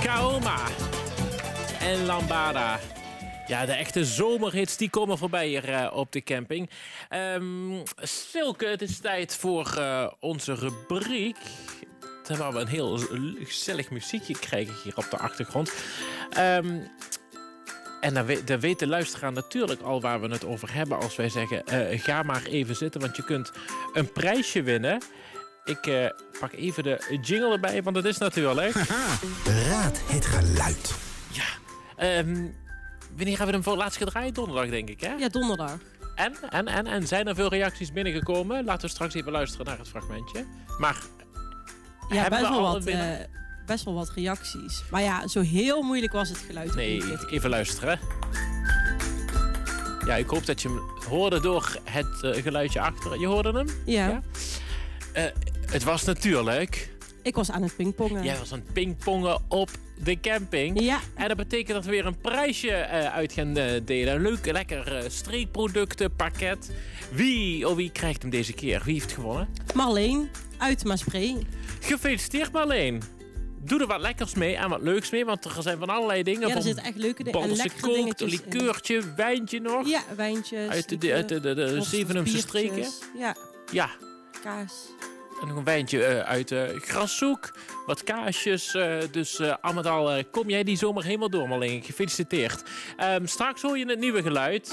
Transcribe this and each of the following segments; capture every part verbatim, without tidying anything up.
Kaoma en Lambada. Ja, de echte zomerhits die komen voorbij hier uh, op de camping. Um, Silke, het is tijd voor uh, onze rubriek. Terwijl we een heel gezellig muziekje krijgen hier op de achtergrond. Um, en dan, we, dan weet de luisteraar natuurlijk al waar we het over hebben als wij zeggen, uh, ga maar even zitten, want je kunt een prijsje winnen. Ik uh, pak even de jingle erbij, want het is natuurlijk... Haha, raad het geluid. Ja, um, wanneer hebben we hem voor het laatst gedraaid? Donderdag, denk ik, hè? Ja, donderdag. En, en, en, en zijn er veel reacties binnengekomen? Laten we straks even luisteren naar het fragmentje. Maar ja, hebben best we wel, al wat, binnen... uh, best wel wat reacties. Maar ja, zo heel moeilijk was het geluid. Nee, even luisteren. Ja, ik hoop dat je hem hoorde door het uh, geluidje achter. Je hoorde hem? Ja. ja? Uh, het was natuurlijk... Ik was aan het pingpongen. Jij was aan het pingpongen op de camping. Ja. En dat betekent dat we weer een prijsje uh, uit gaan uh, delen. Een leuk, lekker uh, streekproductenpakket. Wie, oh wie krijgt hem deze keer? Wie heeft gewonnen? Marleen uit Maaspray. Gefeliciteerd Marleen. Doe er wat lekkers mee en wat leuks mee, want er zijn van allerlei dingen. Ja, er zitten echt leuke dingen. Balse kookt, een likeurtje, wijntje nog. Ja, wijntjes. Uit de, de, de, de, de Zevenumse streken. Ja. Ja. Kaas. En nog een wijntje uh, uit uh, Graszoek. Wat kaasjes. Uh, dus uh, al met al uh, kom jij die zomer helemaal door, Marleen. Gefeliciteerd. Um, straks hoor je het nieuwe geluid.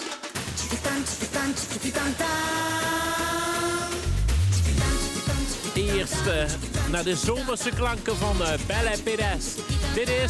Eerst uh, naar de zomerse klanken van uh, Belle Pérez. Dit is